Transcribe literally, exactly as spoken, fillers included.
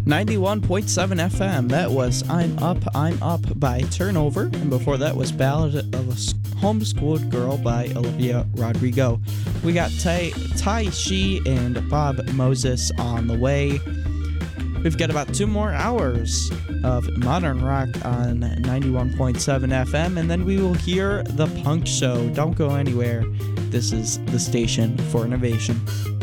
ninety-one point seven F M. That was I'm Up, I'm Up by Turnover. And before that was Ballad of a Homeschooled Girl by Olivia Rodrigo. We got Tai, Tai Shi and Bob Moses on the way. We've got about two more hours of modern rock on ninety-one point seven F M, and then we will hear The Punk Show. Don't go anywhere. This is the station for innovation.